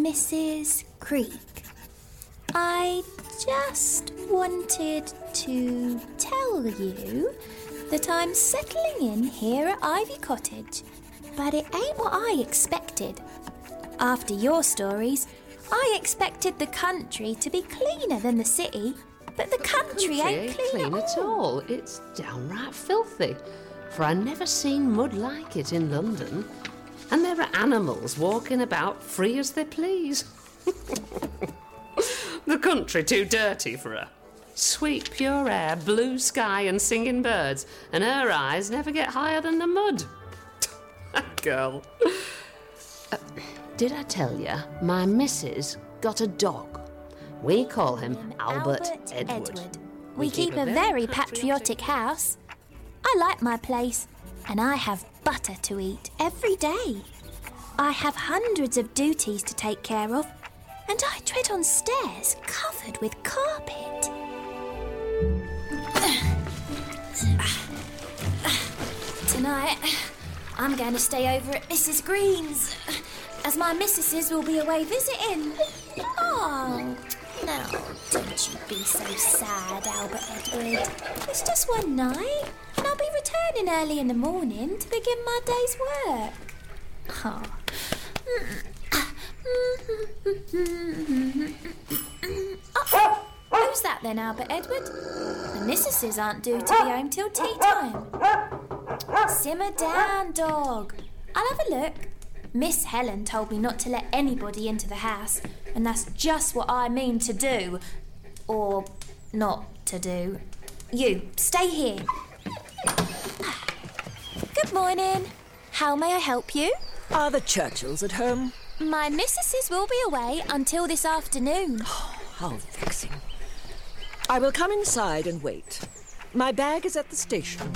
Mrs. Creek. I just wanted to tell you that I'm settling in here at Ivy Cottage, but it ain't what I expected. After your stories, I expected the country to be cleaner than the city, but the country ain't clean at all. It's downright filthy, for I never seen mud like it in London. And there are animals walking about free as they please. The country too dirty for her. Sweet pure air, blue sky and singing birds, and her eyes never get higher than the mud. Girl. Did I tell you, my missus got a dog? We call him Albert Edward. We keep a very patriotic house. I like my place, and I have butter to eat every day. I have hundreds of duties to take care of, and I tread on stairs covered with carpet. Tonight, I'm going to stay over at Mrs. Green's, as my missuses will be away visiting. Oh, no, don't you be so sad, Albert Edward. It's just one night, and I'll be returning early in the morning to begin my day's work. Oh. Oh, who's that then, Albert Edward? The missuses aren't due to be home till tea time. Simmer down, dog. I'll have a look. Miss Helen told me not to let anybody into the house, and that's just what I mean to do. Or not to do. You, stay here. Good morning. How may I help you? Are the Churchills at home? My missuses will be away until this afternoon. Oh, how vexing. I will come inside and wait. My bag is at the station.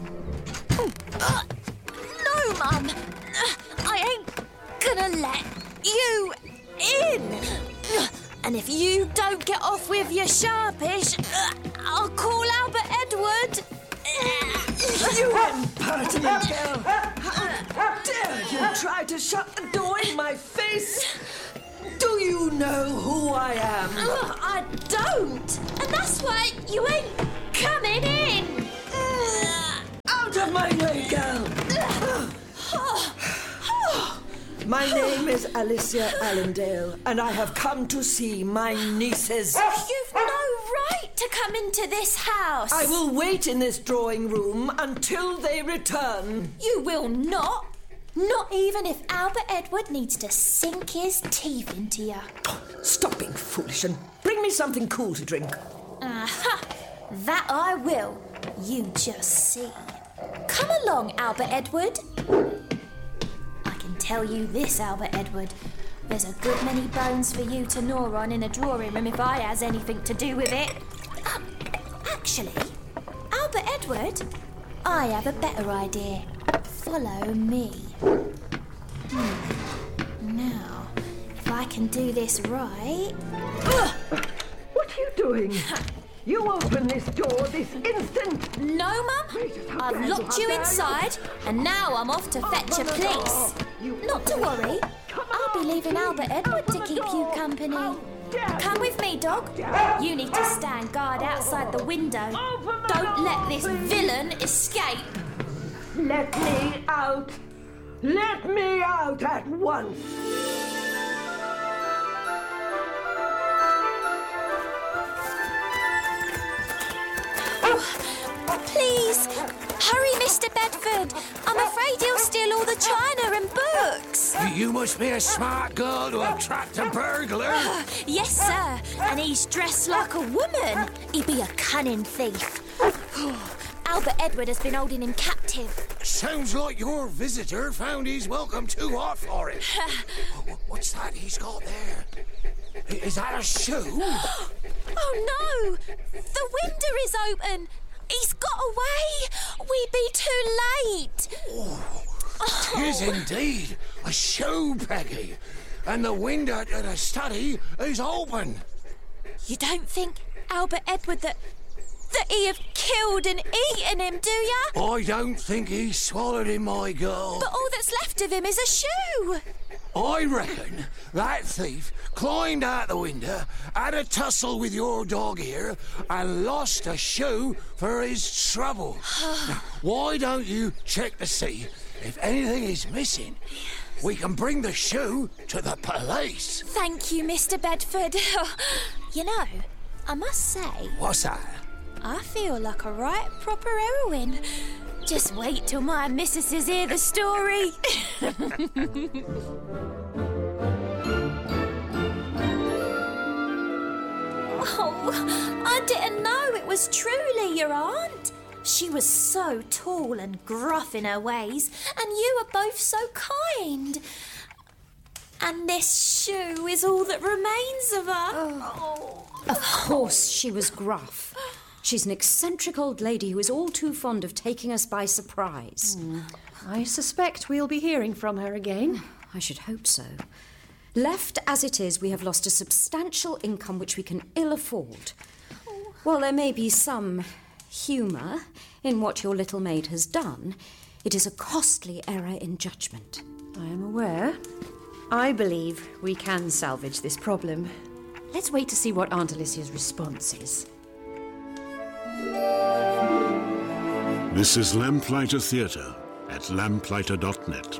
No, Mum. I ain't gonna let you in. And if you don't get off with your sharpish, I'll call Albert Edward. You impertinent girl! How dare you try to shut the door in my face? Do you know who I am? I don't. And that's why you ain't coming in. Out of my way, girl! My name is Alicia Allendale, and I have come to see my nieces. You've no right to come into this house. I will wait in this drawing room until they return. You will not. Not even if Albert Edward needs to sink his teeth into you. Stop being foolish and bring me something cool to drink. Aha! That I will. You just see. Come along, Albert Edward. I can tell you this, Albert Edward. There's a good many bones for you to gnaw on in a drawing room if I has anything to do with it. Actually, Albert Edward, I have a better idea. Follow me. Now, if I can do this right... What are you doing? You open this door this instant! No, Mum. I've locked you inside, and now I'm off to fetch a police. Not to worry. I'll be leaving Albert Edward to keep you company. Come with me, dog. You need to stand guard outside the window. Don't let this villain escape. Let me out! Let me out at once! Please, hurry, Mr. Bedford. I'm afraid he'll steal all the china and books. You must be a smart girl to attract a burglar. Yes, sir. And he's dressed like a woman. He'd be a cunning thief. Albert Edward has been holding him captive. Sounds like your visitor found his welcome too hot for him. What's that he's got there? Is that a shoe? Oh, no! The window is open. He's got away. We'd be too late. Tis indeed a shoe, Peggy. And the window to the study is open. You don't think, Albert Edward, that he have killed and eaten him, do ya? I don't think he swallowed him, my girl. But all that's left of him is a shoe. I reckon that thief climbed out the window, had a tussle with your dog here, and lost a shoe for his trouble. Now, why don't you check to see if anything is missing? We can bring the shoe to the police. Thank you, Mr. Bedford. You know, I must say, What's that? I feel like a right proper heroine. Just wait till my missuses hear the story. Oh, I didn't know it was truly your aunt. She was so tall and gruff in her ways, and you were both so kind. And this shoe is all that remains of her. Oh. Of course she was gruff. She's an eccentric old lady who is all too fond of taking us by surprise. I suspect we'll be hearing from her again. I should hope so. Left as it is, we have lost a substantial income which we can ill afford. While there may be some humour in what your little maid has done, it is a costly error in judgment. I am aware. I believe we can salvage this problem. Let's wait to see what Aunt Alicia's response is. This is Lamplighter Theatre at lamplighter.net.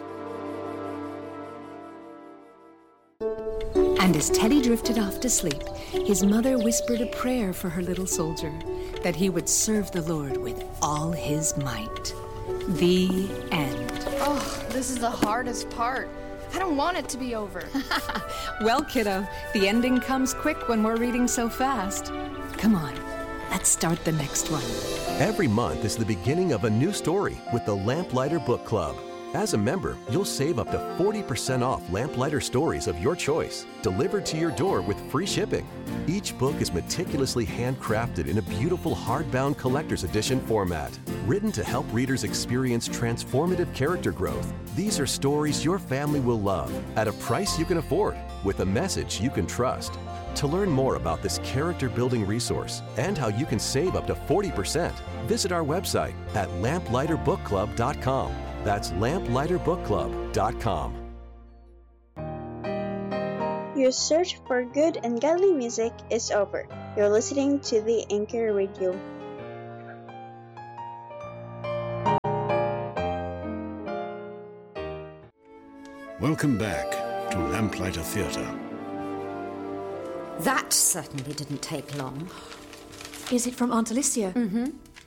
And as Teddy drifted off to sleep, his mother whispered a prayer for her little soldier, that he would serve the Lord with all his might. The end. Oh, this is the hardest part. I don't want it to be over. Well, kiddo, the ending comes quick when we're reading so fast. Come on, let's start the next one. Every month is the beginning of a new story with the Lamplighter Book Club. As a member, you'll save up to 40% off Lamplighter stories of your choice, delivered to your door with free shipping. Each book is meticulously handcrafted in a beautiful hardbound collector's edition format, written to help readers experience transformative character growth. These are stories your family will love at a price you can afford, with a message you can trust. To learn more about this character-building resource and how you can save up to 40%, visit our website at lamplighterbookclub.com. That's lamplighterbookclub.com. Your search for good and godly music is over. You're listening to the Anchor Radio. Welcome back to Lamplighter Theatre. That certainly didn't take long. Is it from Aunt Alicia? Mm-hmm.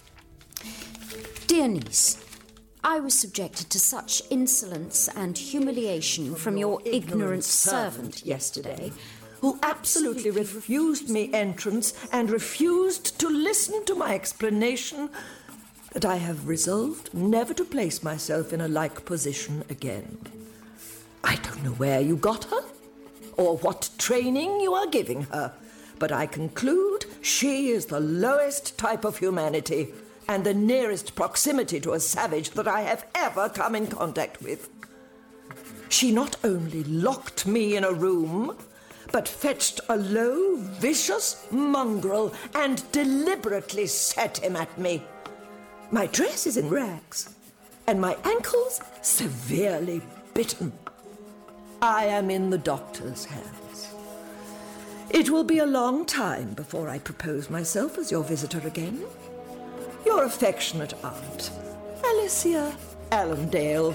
Dear niece, I was subjected to such insolence and humiliation from your ignorant servant yesterday, who absolutely refused me entrance and refused to listen to my explanation, that I have resolved never to place myself in a like position again. I don't know where you got her, or what training you are giving her, but I conclude she is the lowest type of humanity and the nearest proximity to a savage that I have ever come in contact with. She not only locked me in a room, but fetched a low, vicious mongrel and deliberately set him at me. My dress is in rags, and my ankles severely bitten. I am in the doctor's hands. It will be a long time before I propose myself as your visitor again. Your affectionate aunt, Alicia Allendale.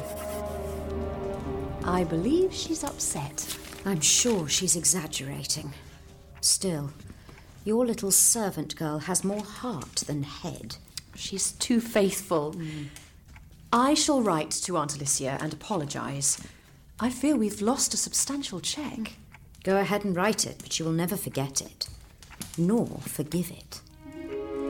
I believe she's upset. I'm sure she's exaggerating. Still, your little servant girl has more heart than head. She's too faithful. I shall write to Aunt Alicia and apologise. I fear we've lost a substantial cheque. Go ahead and write it, but you will never forget it, nor forgive it.